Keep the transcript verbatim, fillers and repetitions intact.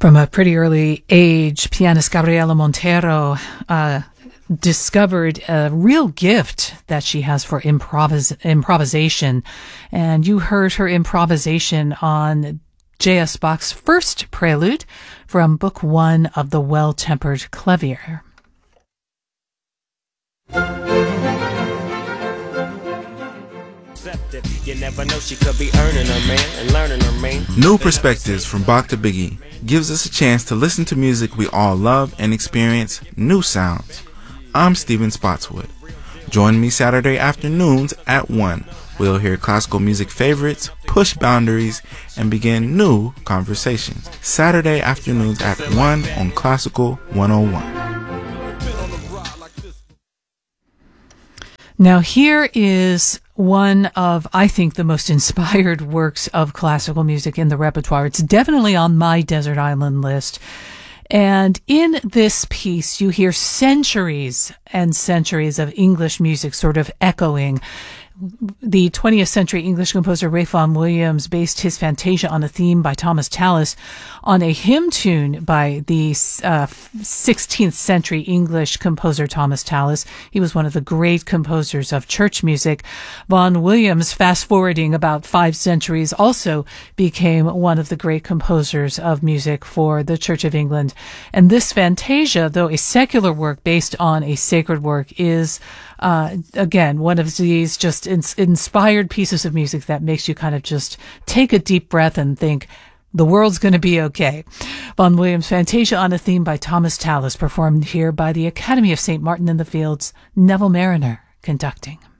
From a pretty early age, pianist Gabriela Montero uh, discovered a real gift that she has for improvis- improvisation. And you heard her improvisation on J S. Bach's first prelude from Book One of the Well-Tempered Clavier. You never know, she could be earning her man and learning her man. New Perspectives from Bach to Biggie gives us a chance to listen to music we all love and experience new sounds. I'm Stephen Spotswood. Join me Saturday afternoons at one. We'll hear classical music favorites, push boundaries, and begin new conversations. Saturday afternoons at one on Classical one oh one. Now here is one of, I think, the most inspired works of classical music in the repertoire. It's definitely on my desert island list. And in this piece, you hear centuries and centuries of English music sort of echoing. The twentieth century English composer Ralph Vaughan Williams based his Fantasia on a theme by Thomas Tallis on a hymn tune by the uh, sixteenth century English composer Thomas Tallis. He was one of the great composers of church music. Vaughan Williams, fast forwarding about five centuries, also became one of the great composers of music for the Church of England. And this Fantasia, though a secular work based on a sacred work, is Uh, again, one of these just ins- inspired pieces of music that makes you kind of just take a deep breath and think, the world's going to be okay. Vaughan Williams' Fantasia on a theme by Thomas Tallis, performed here by the Academy of Saint Martin in the Fields, Neville Marriner conducting.